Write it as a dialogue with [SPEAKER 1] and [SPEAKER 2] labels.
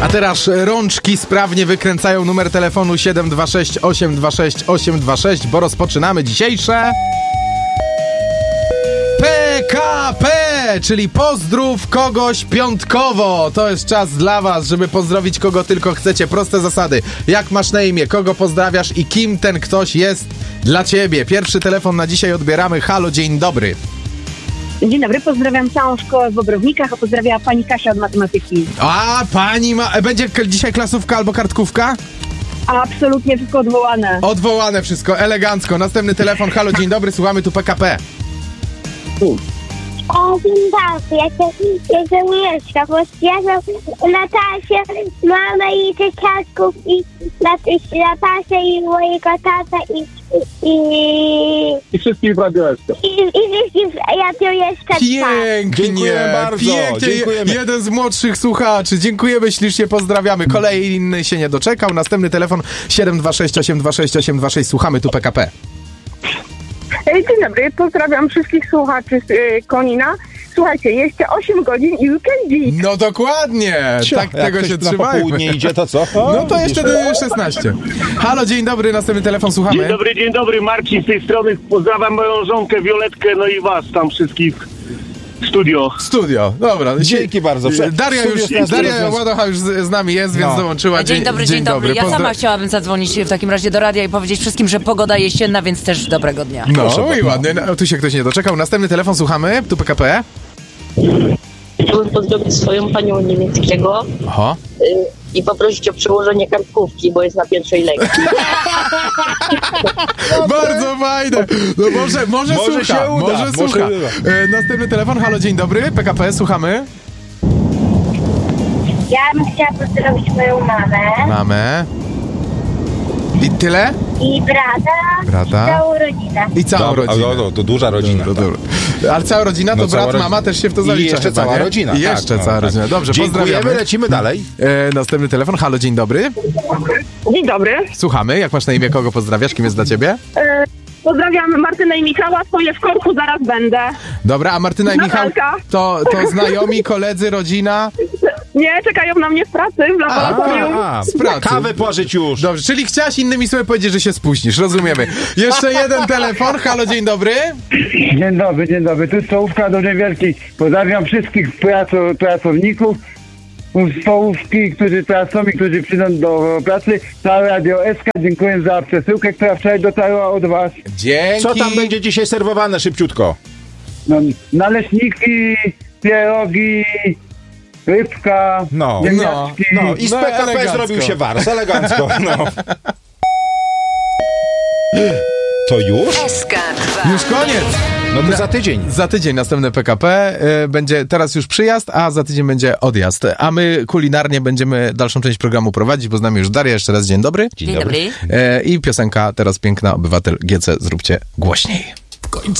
[SPEAKER 1] A teraz rączki sprawnie wykręcają numer telefonu 726 826 826, bo rozpoczynamy dzisiejsze PKP, czyli pozdrów kogoś piątkowo. To jest czas dla was, żeby pozdrowić kogo tylko chcecie. Proste zasady. Jak masz na imię, kogo pozdrawiasz i kim ten ktoś jest dla ciebie. Pierwszy telefon na dzisiaj odbieramy. Halo, dzień dobry.
[SPEAKER 2] Dzień dobry, pozdrawiam całą szkołę w Bobrownikach, a pozdrawiam pani Kasia od matematyki.
[SPEAKER 1] A, pani ma... Będzie dzisiaj klasówka albo kartkówka?
[SPEAKER 2] Absolutnie wszystko odwołane.
[SPEAKER 1] Odwołane wszystko, elegancko. Następny telefon. Halo, dzień dobry, słuchamy tu PKP.
[SPEAKER 3] Dzień dobry, ja jestem Mieszka, pozdrawiam Natasię, mamę i dzieciaczków i Natasię i mojego tata
[SPEAKER 4] I wszystkich w Radio SK.
[SPEAKER 3] I wszystkich Radio SK.
[SPEAKER 1] Pięknie,
[SPEAKER 5] Dziękuję bardzo.
[SPEAKER 1] pięknie.
[SPEAKER 5] Dziękujemy.
[SPEAKER 1] Jeden z młodszych słuchaczy. Dziękujemy ślicznie, pozdrawiamy. Kolejny się nie doczekał. Następny telefon 726 826 826. Słuchamy tu PKP.
[SPEAKER 2] Dzień dobry, pozdrawiam wszystkich słuchaczy z Konina. Słuchajcie, jeszcze 8 godzin i weekendzik.
[SPEAKER 1] No dokładnie, tak
[SPEAKER 5] Jak
[SPEAKER 1] tego
[SPEAKER 5] ktoś
[SPEAKER 1] się
[SPEAKER 5] na
[SPEAKER 1] trzymajmy.
[SPEAKER 5] popołudnie idzie, to co?
[SPEAKER 1] No to jeszcze 16. Halo, dzień dobry, następny telefon, słuchamy.
[SPEAKER 4] Dzień dobry, Marcin z tej strony. Pozdrawiam moją żonkę Violetkę, no i was tam wszystkich w studio.
[SPEAKER 1] Dobra.
[SPEAKER 5] Dzięki bardzo.
[SPEAKER 1] Daria Ładocha już z nami jest, więc dołączyła.
[SPEAKER 6] Dzień dobry. Ja sama chciałabym zadzwonić w takim razie do radia i powiedzieć wszystkim, że pogoda jesienna, więc też dobrego dnia.
[SPEAKER 1] No i ładnie, tu się ktoś nie doczekał. Następny telefon, słuchamy, tu PKP.
[SPEAKER 7] Chciałbym pozdrowić swoją panią niemieckiego
[SPEAKER 1] Aha.
[SPEAKER 7] i poprosić o przełożenie kartkówki, bo jest na pierwszej lekcji.
[SPEAKER 1] Bardzo fajne. No może słucha.
[SPEAKER 5] się uda.
[SPEAKER 1] Może słucha. Następny telefon, halo, dzień dobry, PKP, słuchamy.
[SPEAKER 3] Ja bym chciała pozdrowić moją mamę.
[SPEAKER 1] I tyle?
[SPEAKER 3] I brata. I całą rodzinę.
[SPEAKER 1] I całą rodzinę.
[SPEAKER 5] To duża rodzina.
[SPEAKER 1] Ale cała rodzina, to brat, mama też się w to zalicza.
[SPEAKER 5] I jeszcze
[SPEAKER 1] chyba,
[SPEAKER 5] cała
[SPEAKER 1] nie?
[SPEAKER 5] rodzina.
[SPEAKER 1] I jeszcze cała rodzina. Dobrze,
[SPEAKER 5] Dziękujemy,
[SPEAKER 1] pozdrawiamy.
[SPEAKER 5] lecimy dalej.
[SPEAKER 1] Następny telefon, halo, dzień dobry.
[SPEAKER 2] Dzień dobry.
[SPEAKER 1] Słuchamy, jak masz na imię, kogo pozdrawiasz, kim jest dla ciebie?
[SPEAKER 2] Pozdrawiam Martynę i Michała, swoje w korku zaraz będę.
[SPEAKER 1] Dobra, a Martyna i Michał
[SPEAKER 2] Natalka.
[SPEAKER 1] to znajomi, koledzy, rodzina?
[SPEAKER 2] Nie, czekają na mnie w pracy, w laboratorium.
[SPEAKER 1] Z pracy.
[SPEAKER 5] Kawę pożyć już.
[SPEAKER 1] Dobrze, czyli chciałaś innymi słowy powiedzieć, że się spóźnisz, rozumiemy. Jeszcze jeden telefon, halo, dzień dobry.
[SPEAKER 8] Dzień dobry. Tu Stołówka do Niewielkiej. Pozdrawiam wszystkich pracowników z stołówki, którzy pracują i którzy przyjdą do pracy. Całe Radio SK, dziękuję za przesyłkę, która wczoraj dotarła od was.
[SPEAKER 1] Dzięki.
[SPEAKER 5] Co tam będzie dzisiaj serwowane szybciutko?
[SPEAKER 8] No, naleśniki, pierogi, rybka, ziemniaczki.
[SPEAKER 5] I z PKP
[SPEAKER 1] elegancko.
[SPEAKER 5] zrobił się wars, elegancko. No. To już?
[SPEAKER 6] SK2.
[SPEAKER 1] Już koniec.
[SPEAKER 5] No to za tydzień.
[SPEAKER 1] Za tydzień następne PKP. Będzie teraz już przyjazd, a za tydzień będzie odjazd. A my kulinarnie będziemy dalszą część programu prowadzić, bo z nami już Daria. Jeszcze raz dzień dobry.
[SPEAKER 6] Dzień dobry.
[SPEAKER 1] I piosenka teraz piękna, Obywatel GC. Zróbcie głośniej.
[SPEAKER 9] W końcu